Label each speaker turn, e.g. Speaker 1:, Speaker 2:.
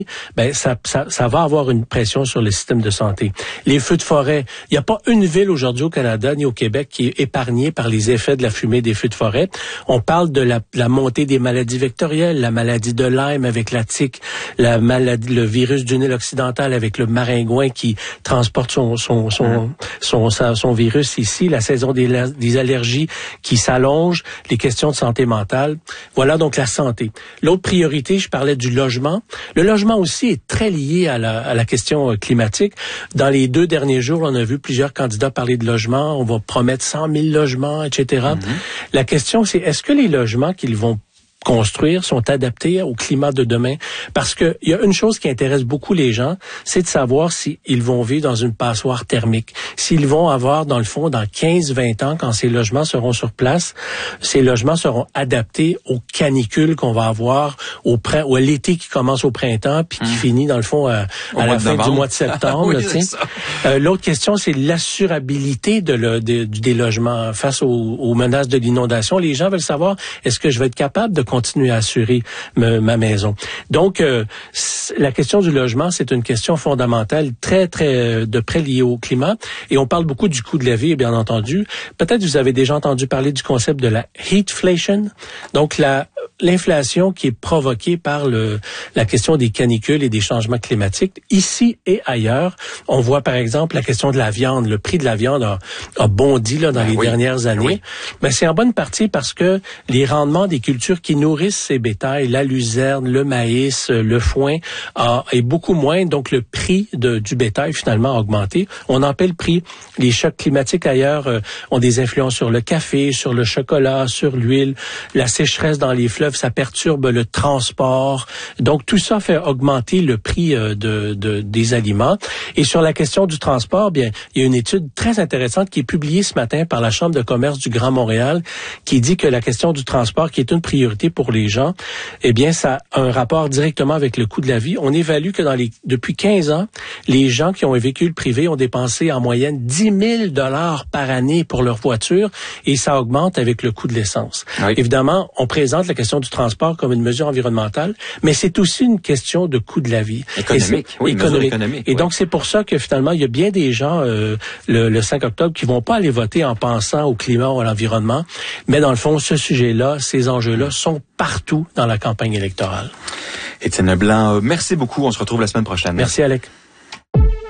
Speaker 1: ben ça va avoir une pression sur le système de santé. Les feux de forêt, il n'y a pas une ville aujourd'hui au Canada ni au Québec qui est épargnée par les effets de la fumée des feux de forêt. On parle de la montée des maladies vectorielles, la maladie de Lyme avec la tique, le virus du Nil occidental avec le maringouin qui transporte son virus ici, la saison des allergies qui s'allonge, les questions de santé mentale. Voilà donc la santé. L'autre priorité, je parlais du logement. Le logement aussi est très lié à la question climatique. Dans les 2 derniers jours, on a vu plusieurs candidats parler de logement. On va promettre 100 000 logements, etc. La question, c'est est-ce que les logements qu'ils vont construire sont adaptés au climat de demain? Parce que il y a une chose qui intéresse beaucoup les gens, c'est de savoir s'ils vont vivre dans une passoire thermique. S'ils vont avoir, dans le fond, dans 15-20 ans, quand ces logements seront sur place, ces logements seront adaptés aux canicules qu'on va avoir ou à l'été qui commence au printemps puis qui finit, dans le fond, à la fin du mois de septembre. Oui, l'autre question, c'est l'assurabilité des logements face aux menaces de l'inondation. Les gens veulent savoir, est-ce que je vais être capable de continuer à assurer ma maison. Donc, la question du logement, c'est une question fondamentale, très, très de près liée au climat. Et on parle beaucoup du coût de la vie, bien entendu. Peut-être vous avez déjà entendu parler du concept de la heatflation. Donc, l'inflation qui est provoquée par la question des canicules et des changements climatiques. Ici et ailleurs, on voit par exemple la question de la viande. Le prix de la viande a bondi dans les dernières années. Oui. Mais c'est en bonne partie parce que les rendements des cultures qui nourrissent ces bétails, la luzerne, le maïs, le foin, est beaucoup moins. Donc, le prix du bétail, finalement, a augmenté. On en paie le prix. Les chocs climatiques ailleurs ont des influences sur le café, sur le chocolat, sur l'huile. La sécheresse dans les fleuves, ça perturbe le transport. Donc, tout ça fait augmenter le prix des aliments. Et sur la question du transport, bien, il y a une étude très intéressante qui est publiée ce matin par la Chambre de commerce du Grand Montréal qui dit que la question du transport, qui est une priorité pour les gens, eh bien, ça a un rapport directement avec le coût de la vie. On évalue que depuis 15 ans, les gens qui ont un véhicule privé ont dépensé en moyenne 10 000 $ par année pour leur voiture et ça augmente avec le coût de l'essence. Oui. Évidemment, on présente la question du transport comme une mesure environnementale, mais c'est aussi une question de coût de la vie.
Speaker 2: Économique. Oui, économique.
Speaker 1: Et donc, c'est pour ça que finalement, il y a bien des gens le 5 octobre qui vont pas aller voter en pensant au climat ou à l'environnement, mais dans le fond, ce sujet-là, ces enjeux-là sont partout dans la campagne électorale.
Speaker 2: Étienne Leblanc, merci beaucoup. On se retrouve la semaine prochaine.
Speaker 1: Merci, Alec.